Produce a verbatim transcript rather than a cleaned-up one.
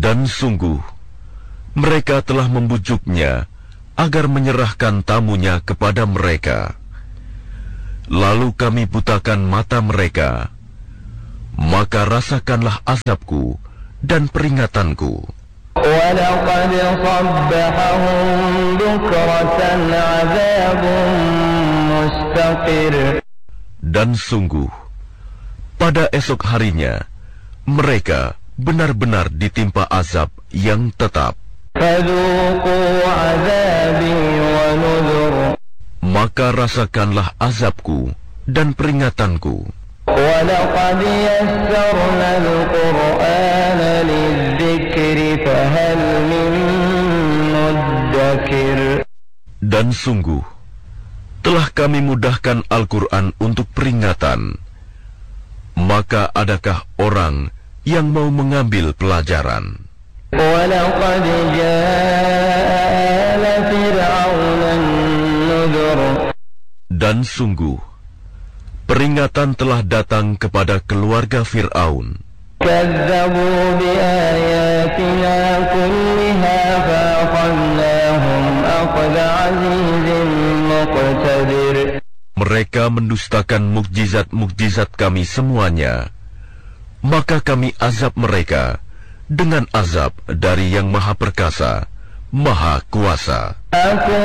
Dan sungguh, mereka telah membujuknya agar menyerahkan tamunya kepada mereka. Lalu kami butakan mata mereka, maka rasakanlah azabku dan peringatanku. وَلَقَدْ صَبَّحَهُم بُكْرَةً عَذَابٌ مُسْتَقِرٌ. Dan sungguh, pada esok harinya, mereka benar-benar ditimpa azab yang tetap. فَذُوقُوا عَذَابِي وَنُذُرِ. Maka rasakanlah azabku dan peringatanku. وَلَقَدْ يَسَّرْنَا الْقُرْآنَ لِلذِّكْرِ فَهَلْ مِن مُّدَّكِرٍ. Dan sungguh, telah kami mudahkan Al-Quran untuk peringatan. Maka adakah orang yang mau mengambil pelajaran? وَلَقَدْ جَاءَ فِرْعَوْنَ النُّذُرُ. Dan sungguh, peringatan telah datang kepada keluarga Fir'aun. كَذَّبُوا بِآيَاتِنَا كُلِّهَا فَأَخَذْنَاهُمْ أَخْذَ عَزِيزٍ مُقْتَدِرٍ. Mereka mendustakan mukjizat-mukjizat kami semuanya, maka kami azab mereka dengan azab dari Yang Maha Perkasa, Maha Kuasa.